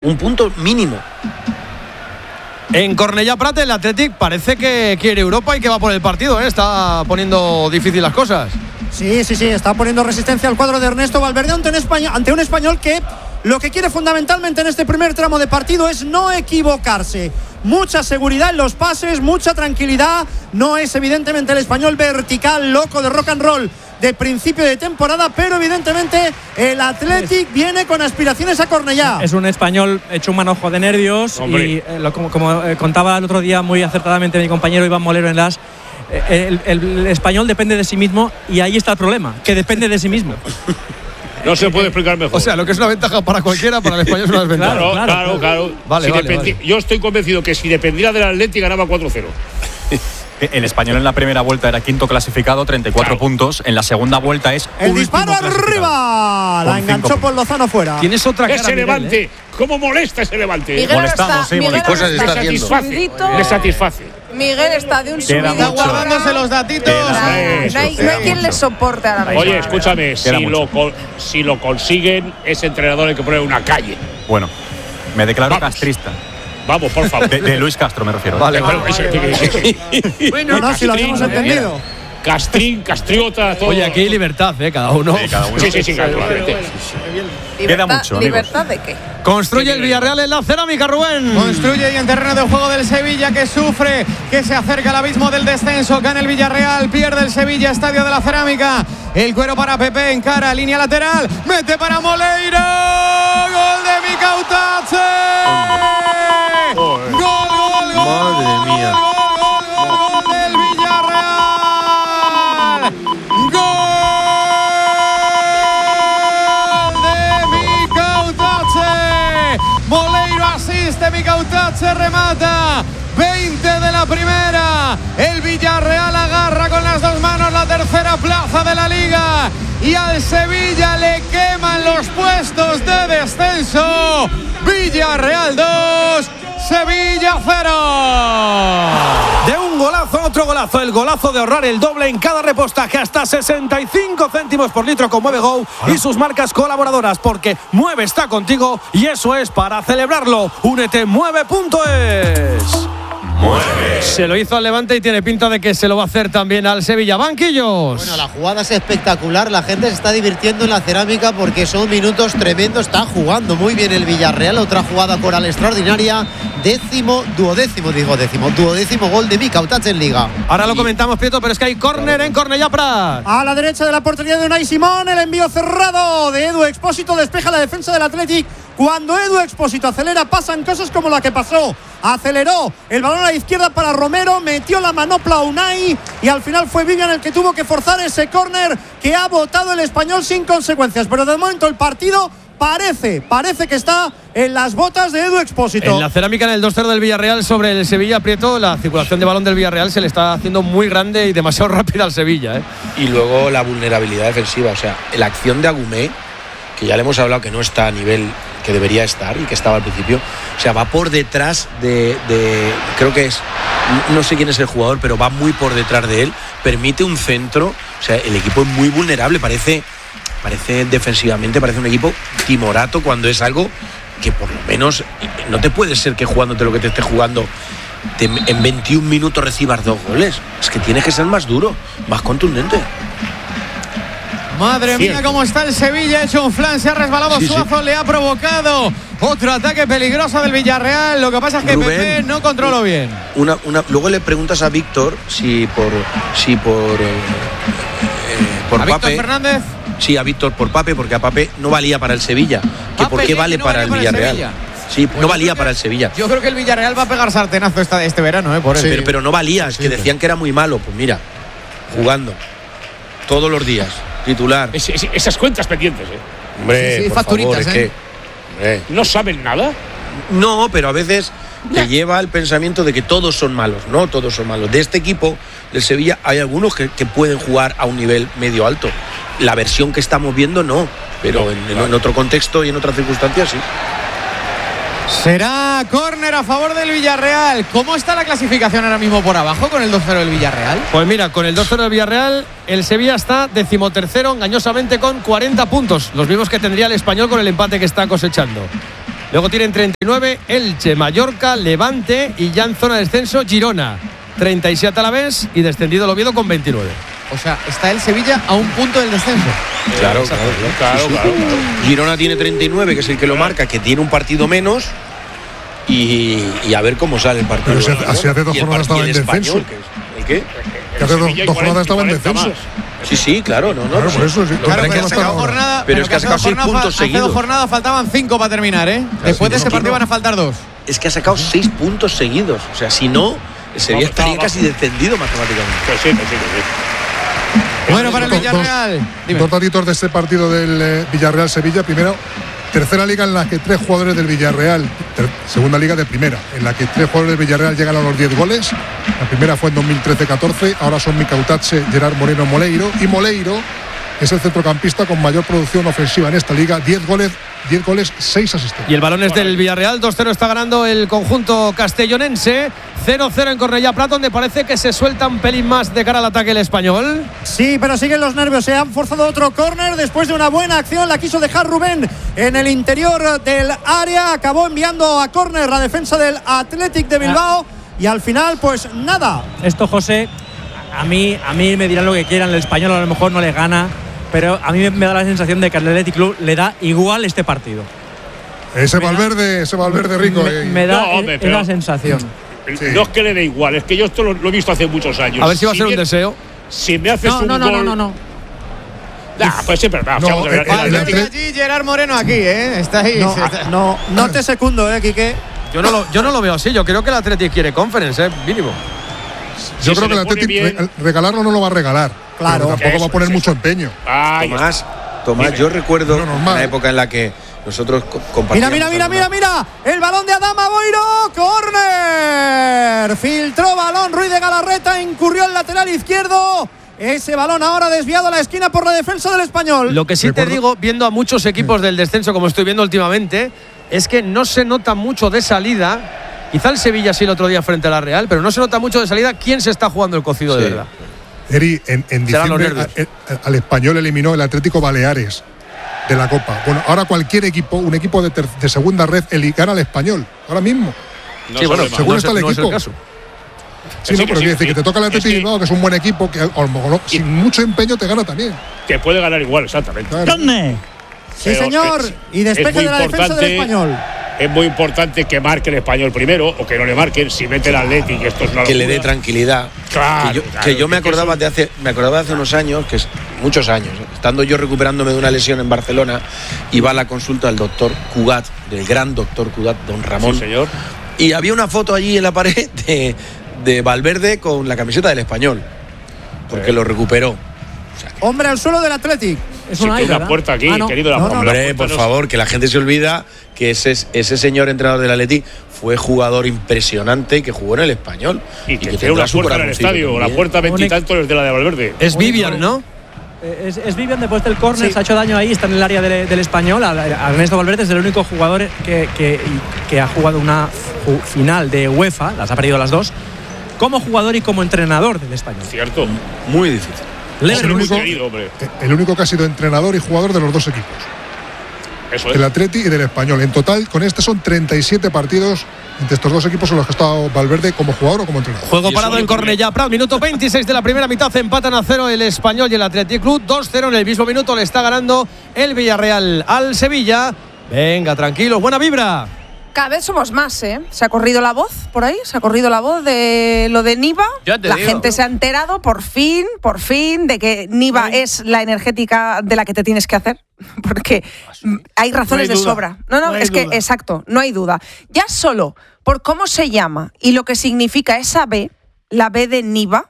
un punto mínimo. En Cornellà Prat, el Athletic parece que quiere Europa y que va por el partido, ¿eh? Está poniendo difícil las cosas. Sí, está poniendo resistencia al cuadro de Ernesto Valverde ante un español que lo que quiere fundamentalmente en este primer tramo de partido es no equivocarse. Mucha seguridad en los pases, mucha tranquilidad. No es evidentemente el español vertical, loco de rock and roll de principio de temporada, pero evidentemente el Athletic viene con aspiraciones a Cornellà. Es un español hecho un manojo de nervios. Hombre. Y como contaba el otro día muy acertadamente mi compañero Iván Molero en las el español depende de sí mismo, y ahí está el problema, que depende de sí mismo. No se puede explicar mejor. O sea, lo que es una ventaja para cualquiera, para el español es una desventaja. Claro. Vale. Yo estoy convencido que si dependiera del Atleti ganaba 4-0. El español en la primera vuelta era quinto clasificado, 34 puntos. En la segunda vuelta es el disparo arriba. La enganchó por Lozano fuera. Tienes otra cara. Ese Levante. ¿Cómo molesta ese Levante? Molestamos, sí. ¿Qué cosas está haciendo? Le satisface. Miguel está de un subido. Está guardándose los datitos. No hay quien le soporte a la vez. Oye, escúchame, si lo consiguen, ese entrenador hay que poner una calle. Bueno, me declaro castrista. Vamos, por favor. De Luis Castro me refiero. Vale. Bueno, no, si lo habíamos entendido. Castrín, castriota, todo. Oye, aquí hay libertad, cada uno. Sí, naturalmente. Queda mucho. ¿Libertad de qué? Construye el Villarreal en la cerámica, Rubén. Construye y en terreno de juego del Sevilla, que sufre, que se acerca al abismo del descenso. Gana el Villarreal, pierde el Sevilla, estadio de la cerámica. El cuero para Pepe, encara, línea lateral, mete para Moleiro. Gol de Mika Utache. Gol. Madre mía. Gol del Villarreal. Gol de Mika Utache. Moleiro asiste, Mika Utache remata. 20 de la primera. El Villarreal agarra con las dos manos la tercera plaza de la Liga. Y al Sevilla le queman los puestos de descenso. Villarreal 2, Sevilla 0. De un golazo a otro golazo, el golazo de ahorrar el doble en cada repostaje, hasta 65 céntimos por litro con Mueve Go y sus marcas colaboradoras, porque Mueve está contigo y eso es para celebrarlo. Únete, mueve.es. Mueve. Se lo hizo al Levante y tiene pinta de que se lo va a hacer también al Sevilla. Banquillos. Bueno, la jugada es espectacular. La gente se está divirtiendo en la cerámica porque son minutos tremendos. Está jugando muy bien el Villarreal. Otra jugada coral extraordinaria. Duodécimo gol de Mika Utache en Liga. Ahora lo comentamos, Prieto, pero es que hay córner en Cornellà Prat. A la derecha de la portería de Unai Simón. El envío cerrado de Edu Expósito despeja la defensa del Athletic. Cuando Edu Expósito acelera, pasan cosas como la que pasó. Aceleró el balón a la izquierda para Romero, metió la manopla a Unai y al final fue Vivian el que tuvo que forzar ese córner que ha botado el español sin consecuencias. Pero de momento el partido parece que está en las botas de Edu Expósito. En la cerámica, en el 2-0 del Villarreal sobre el Sevilla, Prieto, la circulación de balón del Villarreal se le está haciendo muy grande y demasiado rápida al Sevilla, ¿eh? Y luego la vulnerabilidad defensiva, o sea, la acción de Agumé, que ya le hemos hablado que no está a nivel que debería estar y que estaba al principio, o sea, va por detrás de creo que es, no sé quién es el jugador, pero va muy por detrás de él, permite un centro, o sea, el equipo es muy vulnerable, parece defensivamente, parece un equipo timorato, cuando es algo que por lo menos no te puede ser que jugándote lo que te esté jugando en 21 minutos recibas 2 goles, es que tienes que ser más duro, más contundente. Madre mía, cómo está el Sevilla, ha hecho un flan, se ha resbalado Suazo, le ha provocado otro ataque peligroso del Villarreal. Lo que pasa es que Rubén, Pepe no controló bien. Luego le preguntas a Víctor si por ¿A Víctor Fernández? Sí, a Víctor por Pape, porque a Pape no valía para el Sevilla. Que por qué vale para el Villarreal. Sí, pues no valía para el Sevilla. Yo creo que el Villarreal va a pegar sartenazo este verano, por eso. Pero no valía, es que decían que era muy malo. Pues mira, jugando todos los días. Titular. Esas cuentas pendientes, Hombre, por facturitas, favor, es que ¿no saben nada? No, pero a veces te lleva el pensamiento de que todos son malos. No, todos son malos. De este equipo, del Sevilla, hay algunos que pueden jugar a un nivel medio alto. La versión que estamos viendo, no. Pero en otro contexto y en otras circunstancias, sí. Será córner a favor del Villarreal. ¿Cómo está la clasificación ahora mismo por abajo con el 2-0 del Villarreal? Pues mira, con el 2-0 del Villarreal, el Sevilla está 13º engañosamente con 40 puntos, los mismos que tendría el Español con el empate que está cosechando. Luego tienen 39 Elche, Mallorca, Levante y ya en zona de descenso Girona. 37 Alavés y descendido el Oviedo con 29. O sea, está el Sevilla a un punto del descenso. Claro. Girona tiene 39, que es el que lo marca, que tiene un partido menos. Y a ver cómo sale el partido. Pero así hace 2 jornadas estaba en descenso. ¿El qué? Que hace 2 jornadas estaba en descenso. Sí, claro, Claro, por eso sí. Claro, pero es que ha sacado 6 puntos seguidos. Hace 2 jornadas faltaban 5 para terminar, ¿eh? Después de ese partido van a faltar 2. Es que ha sacado 6 puntos seguidos. O sea, si no, Sevilla estaría casi descendido matemáticamente. Sí. Bueno, para el Villarreal. Dos datitos de este partido del Villarreal-Sevilla. Primero, tercera liga en la que 3 jugadores del Villarreal, segunda liga de primera, en la que 3 jugadores del Villarreal llegan a los 10 goles. La primera fue en 2013-14, ahora son Mikel Otache, Gerard Moreno, Moleiro. Y Moleiro es el centrocampista con mayor producción ofensiva en esta liga, 10 goles, 6 asistencias. Y el balón es del Villarreal, 2-0 está ganando el conjunto castellonense, 0-0 en Cornellá Prat, donde parece que se suelta un pelín más de cara al ataque el español. Sí, pero siguen los nervios, se han forzado otro córner después de una buena acción, la quiso dejar Rubén en el interior del área, acabó enviando a córner la defensa del Athletic de Bilbao y al final pues nada. Esto, José, a mí me dirán lo que quieran, el español a lo mejor no le gana, pero a mí me da la sensación de que al Athletic Club le da igual este partido. Ese Valverde rico. Me da la sensación. Sí. No es que le dé igual, es que yo esto lo he visto hace muchos años. A ver si va a ser un deseo. Si me haces un gol… No. Pues sí, pero vamos a ver. Allí Gerard Moreno aquí, ¿eh? Está ahí. No te secundo, Quique. Yo no lo veo así, yo creo que el Athletic quiere Conference, mínimo. Yo creo que el Athletic regalarlo no lo va a regalar. Claro. Pero tampoco va a poner mucho empeño. Tomás, yo recuerdo una época en la que nosotros compartíamos… Mira, el balón de Adama Boiro, córner, filtró balón Ruiz de Galarreta, incurrió el lateral izquierdo, ese balón ahora desviado a la esquina por la defensa del español. Lo que sí te digo, viendo a muchos equipos del descenso como estoy viendo últimamente, es que no se nota mucho de salida, quizá el Sevilla sí el otro día frente a la Real, pero no se nota mucho de salida quién se está jugando el cocido de verdad. Eri, en diciembre al español eliminó el Atlético Baleares de la Copa. Bueno, ahora cualquier equipo, un equipo de segunda red, gana al español, ahora mismo. Según está el equipo. Es el caso. Sí, pero quiere decir que te toca el Atlético Bilbao, que es un buen equipo, que a lo mejor sin mucho empeño te gana también. Que puede ganar igual, exactamente. Claro. Sí, señor. Y despeje de la defensa del español. Es muy importante que marque el español primero o que no le marquen si mete el Atlético. Esto es una que le dé tranquilidad. Claro, que yo me acordaba de hace unos años, que es muchos años, estando yo recuperándome de una lesión en Barcelona, iba a la consulta del doctor Cugat, del gran doctor Cugat, don Ramón. Sí, señor. Y había una foto allí en la pared de Valverde con la camiseta del español, porque lo recuperó. O sea, hombre al suelo del Athletic. Es una puerta aquí, querido. Hombre, por favor, que la gente se olvida que ese señor entrenador del Atleti fue jugador impresionante que jugó en el español. Y que tiene una puerta en el estadio, la puerta 20 y tantos es de la de Valverde. Es Vivian, ¿no? Es Vivian después del córner, se ha hecho daño ahí, está en el área del español. Ernesto Valverde es el único jugador que ha jugado una final de UEFA, las ha perdido las dos, como jugador y como entrenador del español. Cierto. Muy difícil. Es el único que ha sido entrenador y jugador de los dos equipos. Eso es. Del Atleti y del Español. En total, con este son 37 partidos entre estos dos equipos en los que ha estado Valverde como jugador o como entrenador. Juego parado en Cornellá Prat, minuto 26 de la primera mitad, empatan a 0 el Español y el Athletic Club. 2-0 en el mismo minuto le está ganando el Villarreal al Sevilla. Venga, tranquilos, buena vibra. Cada vez somos más, ¿eh? Se ha corrido la voz por ahí, se ha corrido la voz de lo de Niva. La gente se ha enterado por fin, de que Niva es la energética de la que te tienes que hacer. Porque hay razones de sobra. No, es que, exacto, no hay duda. Ya solo por cómo se llama y lo que significa esa B, la B de Niva,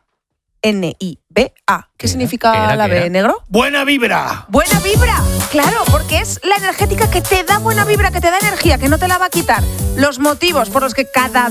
N-I-V-A. ¿Qué significa la B, negro? ¡Buena vibra! ¡Buena vibra! Claro, porque es la energética que te da buena vibra, que te da energía, que no te la va a quitar. Los motivos por los que cada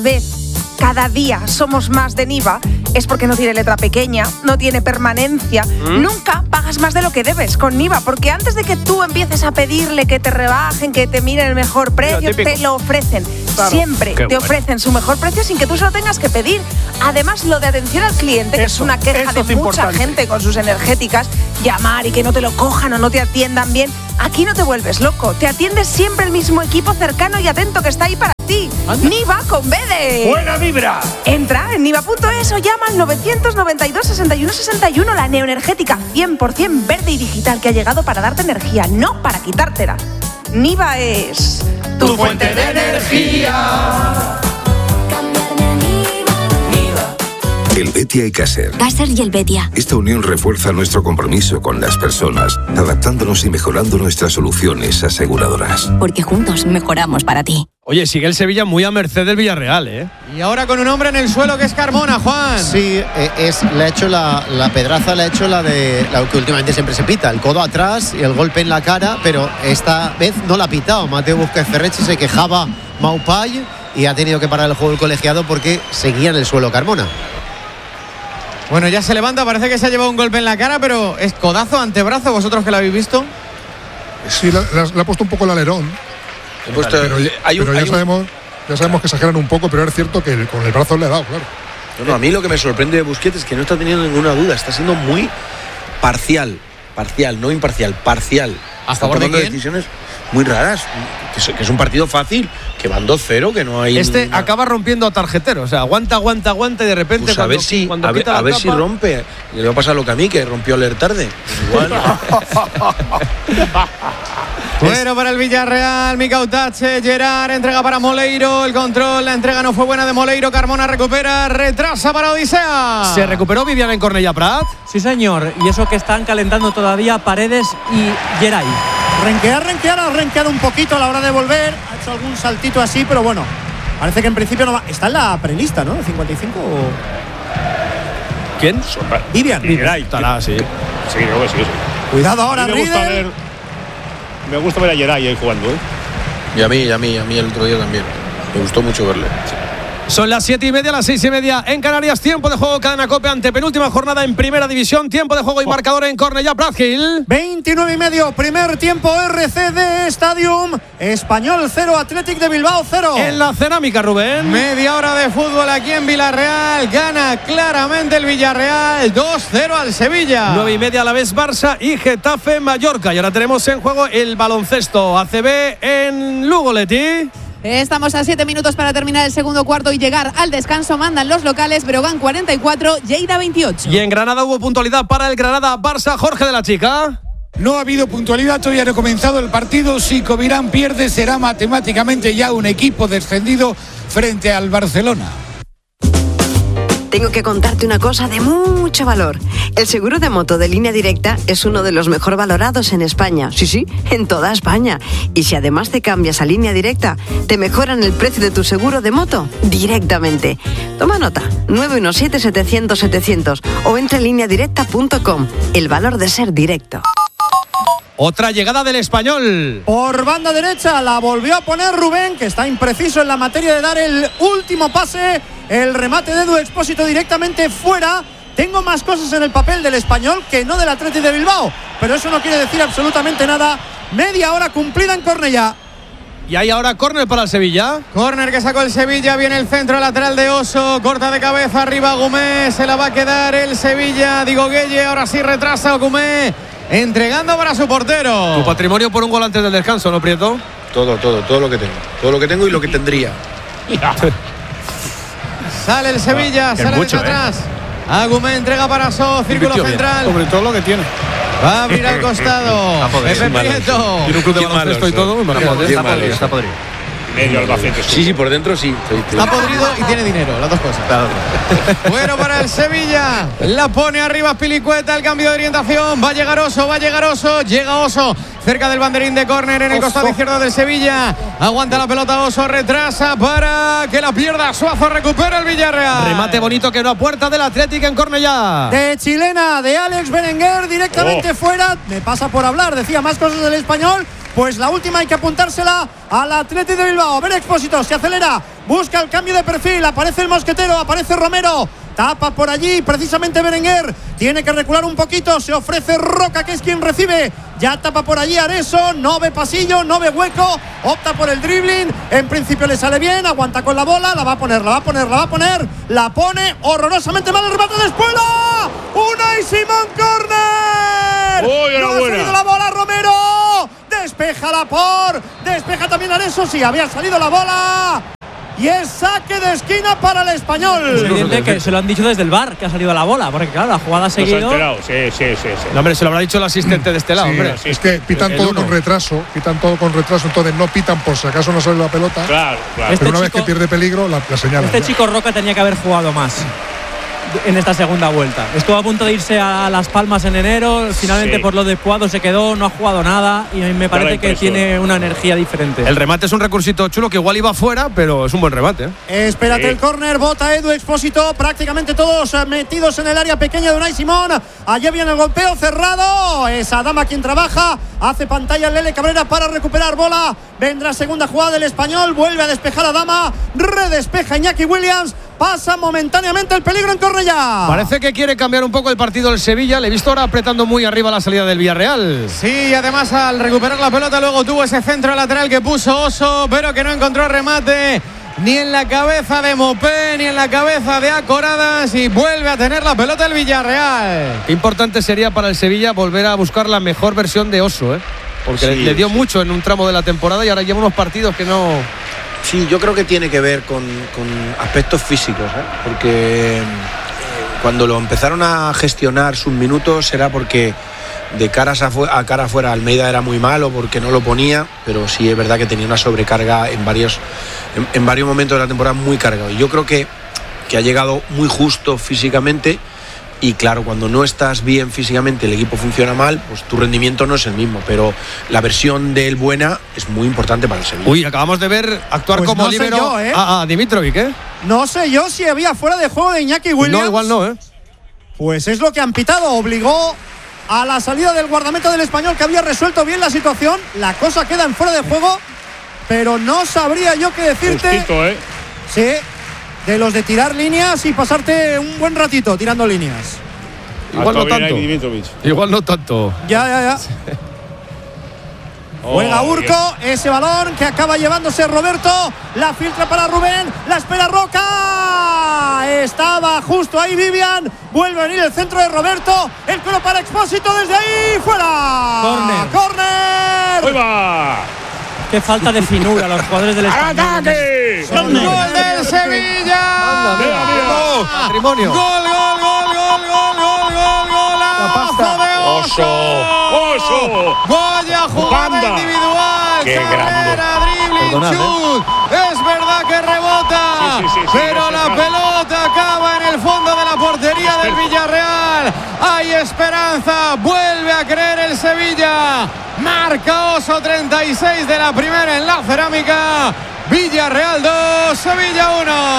día somos más de Niva es porque no tiene letra pequeña, no tiene permanencia. Nunca pagas más de lo que debes con Niva, porque antes de que tú empieces a pedirle que te rebajen, que te miren el mejor precio, te lo ofrecen. Claro. Siempre te ofrecen su mejor precio sin que tú se lo tengas que pedir. Además, lo de atención al cliente, que es una queja de mucha gente con sus energéticas, llamar y que no te lo cojan o no te atiendan bien, Aquí no te vuelves loco, te atiende siempre el mismo equipo cercano y atento que está ahí para ti. Niva con B de... ¡Buena vibra! Entra en niva.es o llama al 992 61 61. La neoenergética 100% verde y digital que ha llegado para darte energía, no para quitártela. Niva es... tu fuente de energía. El Betia y Caser. Caser y el Betia. Esta unión refuerza nuestro compromiso con las personas, adaptándonos y mejorando nuestras soluciones aseguradoras. Porque juntos mejoramos para ti. Oye, sigue el Sevilla muy a merced del Villarreal, ¿eh? Y ahora con un hombre en el suelo que es Carmona, Juan. Sí, le ha hecho la pedraza, le ha hecho la que últimamente siempre se pita, el codo atrás y el golpe en la cara, pero esta vez no la ha pitado. Mateo Busquets Ferrechi se quejaba Maupay y ha tenido que parar el juego el colegiado porque seguía en el suelo Carmona. Bueno, ya se levanta, parece que se ha llevado un golpe en la cara, pero es codazo, antebrazo, vosotros que lo habéis visto. Sí, le ha puesto un poco el alerón. Pero ya sabemos que exageran un poco, pero es cierto que con el brazo le ha dado, claro. No, a mí lo que me sorprende de Busquets es que no está teniendo ninguna duda, está siendo muy parcial, no imparcial, parcial. ¿A favor de quién? Decisiones muy raras, que es un partido fácil, que van 2-0, que no hay... acaba rompiendo a tarjetero, o sea, aguanta y de repente... Pues a ver si rompe. Le va a pasar lo que a mí, que rompió a leer tarde. Igual. Bueno, para el Villarreal, Micautache, Gerard, entrega para Moleiro, el control, la entrega no fue buena de Moleiro, Carmona recupera, retrasa para Odisea. ¿Se recuperó Vivian en Cornellà Prat? Sí, señor, y eso que están calentando todavía Paredes y Geray. Ha renqueado un poquito a la hora de volver, ha hecho algún saltito así, pero bueno, parece que en principio no va. Está en la prelista, ¿no? ¿De 55 o...? ¿Quién? Vivian. Estará, sí. Sí, creo que sí. Cuidado ahora, me gusta ver a Geray ahí jugando, ¿eh? Y a mí el otro día también. Me gustó mucho verle. Son las 7:30, las 6:30 en Canarias. Tiempo de juego, Cadena COPE, antepenúltima jornada en Primera División. Tiempo de juego y marcador en Cornellà Prat, Gil. 29:30, primer tiempo RCD Stadium. Español 0, Athletic de Bilbao 0. En la cerámica, Rubén. Media hora de fútbol aquí en Villarreal. Gana claramente el Villarreal 2-0 al Sevilla. 9:30 a la vez Barça y Getafe Mallorca. Y ahora tenemos en juego el baloncesto ACB en Lugo, Leti. Estamos a 7 minutos para terminar el segundo cuarto y llegar al descanso. Mandan los locales, Breogán 44, Lleida 28. Y en Granada hubo puntualidad para el Granada Barça. Jorge de la Chica. No ha habido puntualidad, todavía no ha comenzado el partido. Si Covirán pierde, será matemáticamente ya un equipo descendido frente al Barcelona. Tengo que contarte una cosa de mucho valor. El seguro de moto de Línea Directa es uno de los mejor valorados en España. Sí, en toda España. Y si además te cambias a Línea Directa, te mejoran el precio de tu seguro de moto directamente. Toma nota, 917-700-700 o entra en lineadirecta.com. El valor de ser directo. Otra llegada del Español. Por banda derecha la volvió a poner Rubén, que está impreciso en la materia de dar el último pase. El remate de Edu Expósito directamente fuera. Tengo más cosas en el papel del Español que no del Athletic de Bilbao, pero eso no quiere decir absolutamente nada. Media hora cumplida en Cornellà. Y hay ahora córner para el Sevilla. Córner que sacó el Sevilla, viene el centro lateral de Oso, corta de cabeza arriba Gumé, se la va a quedar el Sevilla, digo Gueye, ahora sí retrasa Gumé, entregando para su portero. Tu patrimonio por un gol antes del descanso, ¿no, Prieto? Todo lo que tengo. Todo lo que tengo y lo que tendría. Sale el Sevilla, sale desde atrás. Agumé entrega para So, círculo central. Sobre todo lo que tiene. Va a abrir al costado. Pepe Prieto. Tiene un club de baloncesto y todo. Está podrido. Medio Albacete. Sí, por dentro sí. Está podrido y tiene dinero, las dos cosas. Bueno, para el Sevilla. La pone arriba Pilicueta, el cambio de orientación. Va a llegar Oso. Llega Oso. Cerca del banderín de córner en el costado izquierdo del Sevilla. Aguanta la pelota Oso, retrasa para que la pierda Suazo, recupera el Villarreal. Remate bonito que no a puerta del Atlético en Cornellà. De chilena, de Alex Berenguer, directamente fuera. Me pasa por hablar, decía más cosas del Español. Pues la última hay que apuntársela al Athletic de Bilbao. A ver, Expósito, se acelera, busca el cambio de perfil, aparece el mosquetero, aparece Romero. Tapa por allí, precisamente Berenguer. Tiene que recular un poquito. Se ofrece Roca, que es quien recibe. Ya tapa por allí Areso. No ve pasillo, no ve hueco. Opta por el dribbling. En principio le sale bien. Aguanta con la bola. La va a poner. La pone horrorosamente mal el remate de Espuela. Unai Simón, córner. ¡Uy, enhorabuena! No ha salido la bola, Romero. despeja Laporte, despeja también Areso, sí, había salido la bola. Y es saque de esquina para el Español. Es evidente que se lo han dicho desde el VAR, que ha salido la bola, porque claro, la jugada ha seguido. Sí. No, hombre, se lo habrá dicho el asistente de este lado, hombre. Es que pitan todo con retraso, entonces no pitan por si acaso no sale la pelota. Claro. Pero una vez que pierde peligro, la señalan. Este chico Roca tenía que haber jugado más en esta segunda vuelta. Estuvo a punto de irse a Las Palmas en enero, finalmente por lo de Puado se quedó, no ha jugado nada y a mí me parece que tiene una energía diferente. El remate es un recursito chulo que igual iba fuera, pero es un buen remate. Espérate el córner, bota Edu Expósito, prácticamente todos metidos en el área pequeña de Unai Simón. Allá viene el golpeo cerrado, es Adama quien trabaja, hace pantalla Lele Cabrera para recuperar bola. Vendrá segunda jugada del Español, vuelve a despejar Adama, redespeja Iñaki Williams. Pasa momentáneamente el peligro en Cornellá. Parece que quiere cambiar un poco el partido del Sevilla. Le he visto ahora apretando muy arriba la salida del Villarreal. Sí, y además al recuperar la pelota luego tuvo ese centro lateral que puso Oso, pero que no encontró remate ni en la cabeza de Mopé, ni en la cabeza de Acoradas, y vuelve a tener la pelota el Villarreal. Qué importante sería para el Sevilla volver a buscar la mejor versión de Oso, porque le dio mucho en un tramo de la temporada y ahora lleva unos partidos que no... Sí, yo creo que tiene que ver con aspectos físicos, porque cuando lo empezaron a gestionar sus minutos era porque de caras a cara afuera Almeida era muy malo porque no lo ponía, pero sí es verdad que tenía una sobrecarga en varios momentos de la temporada muy cargado. Y yo creo que ha llegado muy justo físicamente. Y claro, cuando no estás bien físicamente, el equipo funciona mal, pues tu rendimiento no es el mismo. Pero la versión de él buena es muy importante para el Sevilla. Uy, acabamos de ver actuar pues como no líbero a Dimitrovic, No sé yo si había fuera de juego de Iñaki Williams. No, igual no, Pues es lo que han pitado, obligó a la salida del guardameta del Español, que había resuelto bien la situación. La cosa queda en fuera de juego, pero no sabría yo qué decirte. Justito, Sí. De los de tirar líneas y pasarte un buen ratito tirando líneas. Igual no tanto. Igual no tanto. Ya. Juega Urco, ese balón que acaba llevándose Roberto. La filtra para Rubén, la espera Roca. Estaba justo ahí Vivian. Vuelve a venir el centro de Roberto. El cuero para Expósito desde ahí. ¡Fuera! ¡Córner! ¡Ahí va! Qué falta de finura los jugadores del Español. ¡Ataque! ¡Gol del Sevilla! ¡Patrimonio! ¡Gol! ¡Golazo de Oso! Vaya jugada individual. ¡Qué carrera, dribbling, chut. Es verdad que rebota, pero la pelota acaba en el fondo de la portería del Villarreal. Hay esperanza, vuelve a creer el Sevilla. Marca Oso, 36 de la primera en la cerámica. Villarreal 2, Sevilla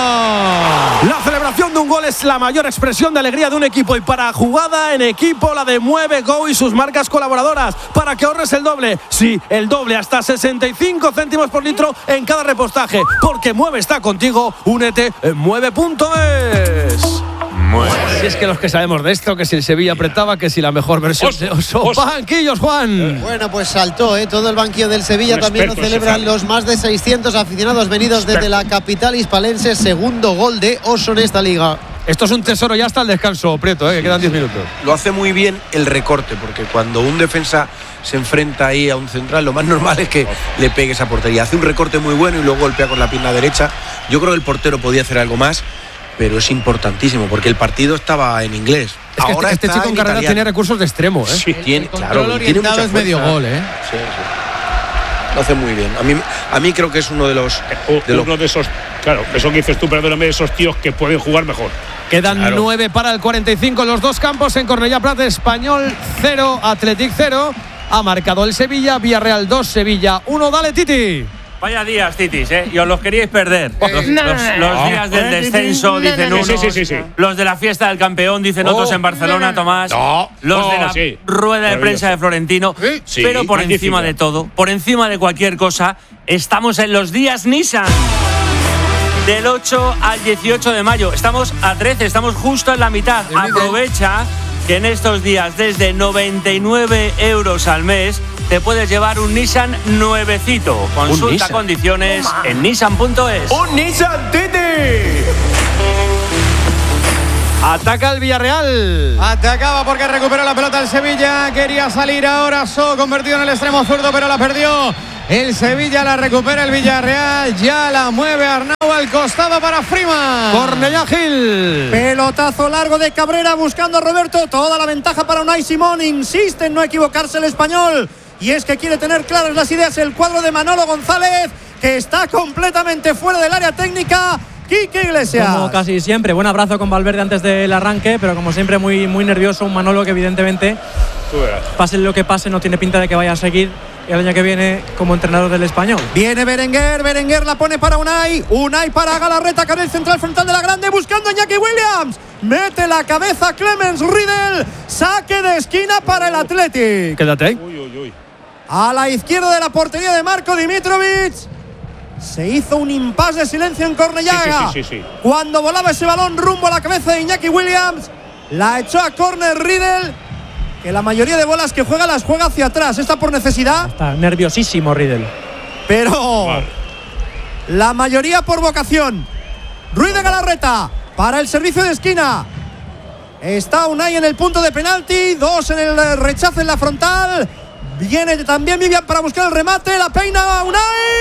1. La celebración de un gol es la mayor expresión de alegría de un equipo, y para jugada en equipo la de Mueve Go y sus marcas colaboradoras, para que ahorres el doble. Sí, el doble, hasta 65 céntimos por litro en cada repostaje, porque Mueve está contigo. Únete en mueve.es. Si es que los que sabemos de esto, que si el Sevilla apretaba, que si la mejor versión de Oso. Banquillos, Juan. Bueno, pues saltó, todo el banquillo del Sevilla. También lo celebran los más de 600 aficionados venidos desde la capital hispalense. Segundo gol de Oso en esta liga. Esto es un tesoro ya hasta el descanso, Prieto, que quedan 10 minutos. Lo hace muy bien el recorte, porque cuando un defensa se enfrenta ahí a un central, lo más normal es que le pegue esa portería. Hace un recorte muy bueno y luego golpea con la pierna derecha. Yo creo que el portero podía hacer algo más, pero es importantísimo porque el partido estaba en inglés. Es que ahora este chico en carrera tiene recursos de extremo, Sí, tiene, claro. Tiene mucha es medio gol, Sí. Lo hace muy bien. A mí creo que es uno de los esos, claro, eso que dices tú, perdóname, de esos tíos que pueden jugar mejor. Quedan 9 para el 45 en los dos campos. En Cornellá Prat, Español 0, Athletic 0. Ha marcado el Sevilla, Villarreal 2, Sevilla 1. Dale, Titi. Vaya días, Titis, y os los queríais perder. Los días del descenso, dicen unos. Sí. Los de la fiesta del campeón, dicen otros en Barcelona, Tomás. Los de la rueda de prensa de Florentino. Pero por encima de todo, por encima de cualquier cosa, estamos en los días Nissan. Del 8 al 18 de mayo. Estamos a 13, estamos justo en la mitad. Aprovecha que en estos días, desde 99 euros al mes, te puedes llevar un Nissan nuevecito. Consulta condiciones en nissan.es. ¡Un Nissan Titi! Ataca el Villarreal. Atacaba porque recuperó la pelota el Sevilla. Quería salir ahora So, convertido en el extremo zurdo, pero la perdió. El Sevilla la recupera el Villarreal. Ya la mueve Arnau al costado para Freeman. Cornellà Gil. Pelotazo largo de Cabrera buscando a Roberto. Toda la ventaja para Unai Simón. Insiste en no equivocarse el español. Y es que quiere tener claras las ideas el cuadro de Manolo González, que está completamente fuera del área técnica. Quique Iglesias. Como casi siempre, buen abrazo con Valverde antes del arranque, pero como siempre muy nervioso, un Manolo que evidentemente, pase lo que pase, no tiene pinta de que vaya a seguir el año que viene como entrenador del Español. Viene Berenguer la pone para Unai para Galarreta, carril central frontal de la grande, buscando a Iñaki Williams. Mete la cabeza Clemens Riedel, saque de esquina para el Athletic. Quédate ahí. A la izquierda de la portería de Marko Dimitrovic. Se hizo un impasse de silencio en Cornellà. Sí. Cuando volaba ese balón rumbo a la cabeza de Iñaki Williams, la echó a córner Riedel, que la mayoría de bolas que juega las juega hacia atrás. Está por necesidad. Está nerviosísimo Riedel. Pero la mayoría por vocación. Ruiz de Galarreta para el servicio de esquina. Está Unai en el punto de penalti. 2 en el rechazo en la frontal. Viene también Vivian para buscar el remate. La peina Unai.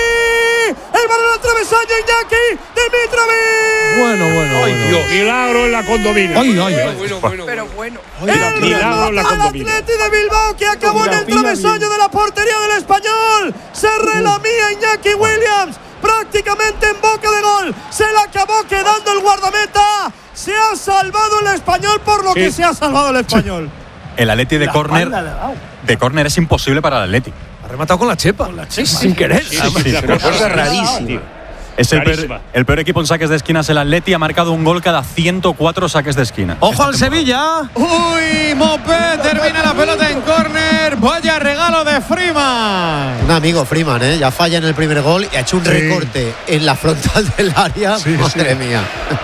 El balón al travesaño, Iñaki Dimitrovic. Bueno. Ay, Dios. Milagro en la condomina. Pero bueno. Milagro en la condomina. El Atleti de Bilbao que acabó en el travesaño de la portería del Español. Se relamía Iñaki Williams prácticamente en boca de gol. Se la acabó quedando el guardameta. Se ha salvado el Español por lo que se ha salvado el Español. El Atleti de córner. De córner es imposible para el Atleti. Ha rematado con la chepa. Sin querer. Una cosa rarísima. Es el peor equipo en saques de esquina es el Atleti. Ha marcado un gol cada 104 saques de esquina. ¡Ojo al Sevilla! Uy, Mopé termina la pelota en córner. Vaya regalo de Freeman. Un amigo Freeman, ya falla en el primer gol y ha hecho un recorte en la frontal del área. Madre mía.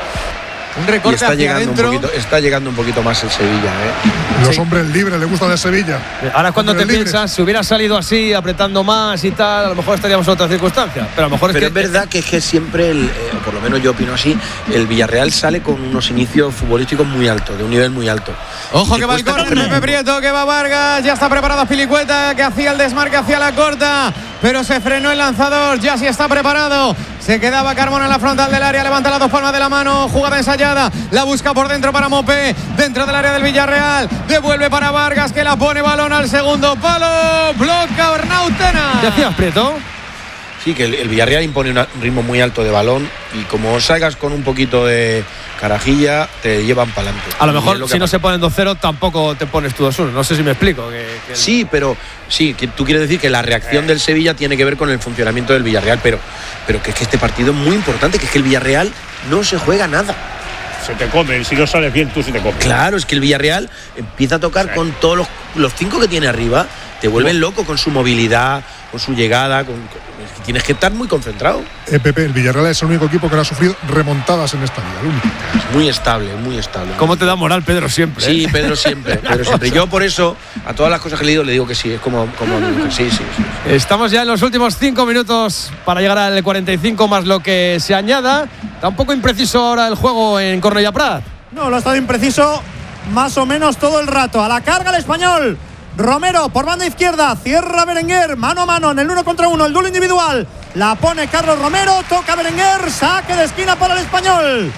Un recorte está hacia adentro. Está llegando un poquito más el Sevilla. Los hombres libres le gustan de Sevilla. Ahora cuando te piensas, si hubiera salido así, apretando más y tal, a lo mejor estaríamos en otras circunstancias. Pero a lo mejor es verdad que es que siempre, por lo menos yo opino así, el Villarreal sale con unos inicios futbolísticos muy altos, de un nivel muy alto. Ojo que va el córner, Pepe Prieto, que va Vargas, ya está preparado Filicueta, que hacía el desmarque hacia la corta, pero se frenó el lanzador, ya sí está preparado. Se quedaba Carmona en la frontal del área, levanta las dos palmas de la mano, jugada ensayada, la busca por dentro para Mopé, dentro del área del Villarreal, devuelve para Vargas, que la pone balón al segundo palo, bloca Arnau Tena. ¿Qué hacías, Prieto? Sí, que el Villarreal impone un ritmo muy alto de balón y como salgas con un poquito de carajilla, te llevan para adelante. A lo mejor si no se ponen 2-0 tampoco te pones tú 2-1. No sé si me explico. Sí, pero sí, que tú quieres decir que la reacción del Sevilla tiene que ver con el funcionamiento del Villarreal, pero que es que este partido es muy importante, que es que el Villarreal no se juega nada. Se te comen, si no sales bien tú se te comen. Claro, es que el Villarreal empieza a tocar con todos los 5 que tiene arriba, te vuelven loco con su movilidad, con su llegada, tienes que estar muy concentrado. Pepe, el Villarreal es el único equipo que no ha sufrido remontadas en esta liga, el único. Es muy estable, muy estable. ¿Cómo te da moral Pedro siempre? Sí, Pedro siempre. Yo por eso, a todas las cosas que he leído, le digo que sí, es como sí. Estamos ya en los últimos 5 minutos para llegar al 45 más lo que se añada. Está un poco impreciso ahora el juego en Cornellà Prat. No, lo ha estado impreciso más o menos todo el rato. A la carga el Español. Romero por banda izquierda, cierra Berenguer, mano a mano en el 1 contra 1, el duelo individual. La pone Carlos Romero, toca Berenguer, saque de esquina para el Español.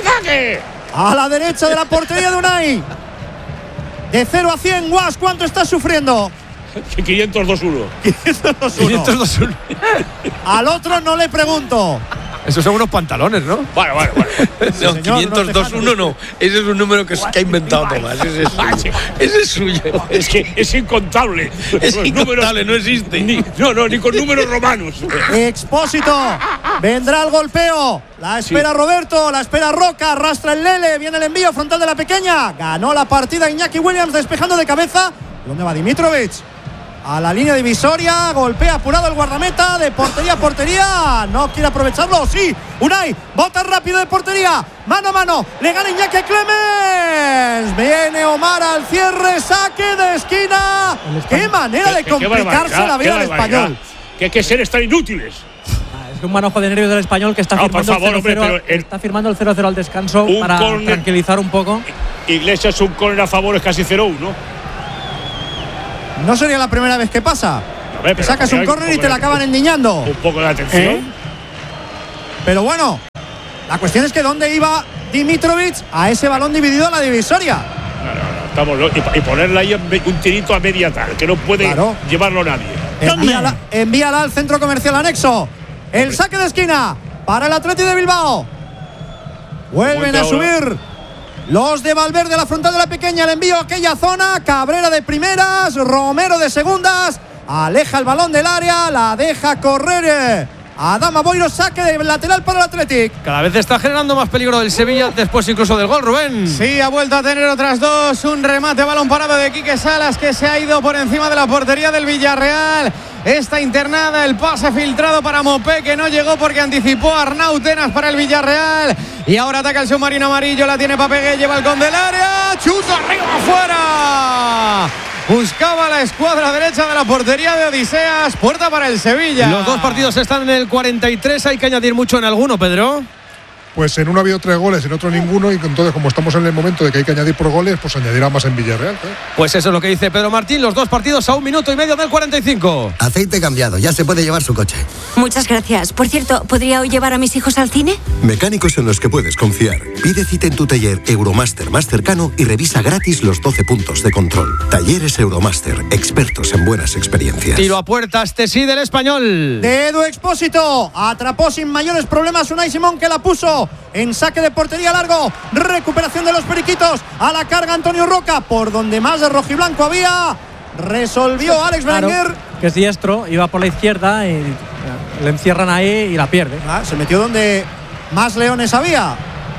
A la derecha de la portería de Unai. De 0 a 100, Guas, ¿cuánto estás sufriendo? 502-1. 502-1. Al otro no le pregunto. Esos son unos pantalones, ¿no? Bueno. No, 502-1 no. Ese es un número que ha inventado Tomás. Ese es suyo. Es que es incontable. Es incontable, no existe. Ni con números romanos. Expósito. Vendrá el golpeo. La espera Roberto, la espera Roca, arrastra el Lele, viene el envío frontal de la pequeña. Ganó la partida Iñaki Williams despejando de cabeza. ¿Dónde va Dimitrovic? A la línea divisoria, golpea apurado el guardameta de portería a portería. No quiere aprovecharlo, sí. Unai, bota rápido de portería. Mano a mano, le gana Iñaki Clemens. Viene Omar al cierre, saque de esquina. Qué manera de complicarse la vida al Español. Que hay que ser tan inútiles. un manojo de nervios del Español que está firmando el 0-0. Está firmando el 0-0 al descanso para tranquilizar un poco. Iglesias, un córner a favor es casi 0-1. No sería la primera vez que pasa. Te sacas un córner y te la acaban endiñando. Un poco de atención. Pero bueno, la cuestión es que ¿dónde iba Dimitrovic a ese balón dividido a la divisoria? Y ponerle ahí un tirito a media tal, que no puede llevarlo nadie. Envíala al centro comercial anexo. El saque de esquina para el Athletic de Bilbao. Vuelven a subir los de Valverde a la frontal de la pequeña. El envío a aquella zona. Cabrera de primeras, Romero de segundas. Aleja el balón del área, la deja correr Adama Boiro, saque de lateral para el Athletic. Cada vez está generando más peligro del Sevilla, después incluso del gol, Rubén. Sí, ha vuelto a tener otras dos. Un remate, balón parado de Quique Salas, que se ha ido por encima de la portería del Villarreal. Esta internada, el pase filtrado para Mopé, que no llegó porque anticipó a Arnau Tenas para el Villarreal. Y ahora ataca el submarino amarillo, la tiene Papegué, lleva el con del área, chuta arriba, afuera. Buscaba la escuadra derecha de la portería de Odiseas. Puerta para el Sevilla. Los dos partidos están en el 43. Hay que añadir mucho en alguno, Pedro. Pues en uno ha habido 3 goles, en otro ninguno. Y entonces, como estamos en el momento de que hay que añadir por goles, pues añadirá más en Villarreal. Pues eso es lo que dice Pedro Martín. Los dos partidos a 1 minuto y medio del 45. Aceite cambiado, ya se puede llevar su coche. Muchas gracias. Por cierto, ¿podría hoy llevar a mis hijos al cine? Mecánicos en los que puedes confiar. Pide cita en tu taller Euromaster más cercano y revisa gratis los 12 puntos de control. Talleres Euromaster, expertos en buenas experiencias. Tiro a puerta, este sí del Español. De Edu Expósito. Atrapó sin mayores problemas Unai Simón, que la puso en saque de portería largo. Recuperación de los periquitos. A la carga Antonio Roca, por donde más de rojiblanco había. Resolvió Alex Berenguer, que es diestro, iba por la izquierda y le encierran ahí y la pierde. Se metió donde más leones había.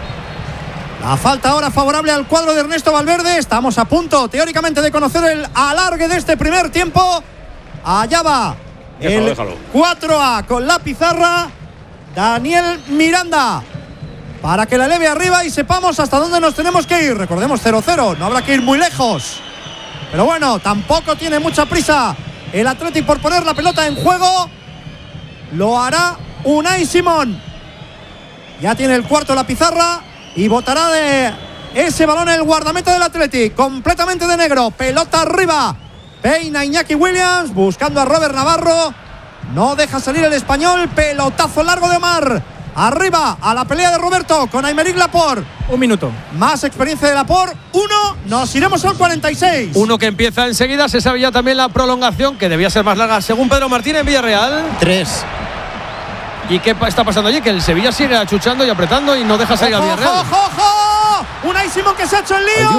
La falta ahora favorable al cuadro de Ernesto Valverde. Estamos a punto, teóricamente, de conocer el alargue de este primer tiempo. Allá va el 4A con la pizarra. Daniel Miranda, para que la eleve arriba y sepamos hasta dónde nos tenemos que ir. Recordemos 0-0, no habrá que ir muy lejos. Pero bueno, tampoco tiene mucha prisa el Athletic por poner la pelota en juego. Lo hará Unai Simón. Ya tiene el cuarto la pizarra y botará de ese balón el guardameta del Athletic, completamente de negro. Pelota arriba. Peina Iñaki Williams buscando a Robert Navarro. No deja salir el español. Pelotazo largo de Omar. Arriba a la pelea de Roberto con Aymeric Laporte. 1 minuto. Más experiencia de Laporte. 1. Nos iremos al 46. 1 que empieza enseguida. Se sabe ya también la prolongación, que debía ser más larga según Pedro Martín en Villarreal. 3. ¿Y qué está pasando allí? Que el Sevilla sigue achuchando y apretando y no deja salir a Villarreal. ¡Ojo, ojo! Unai Simón, que se ha hecho el lío.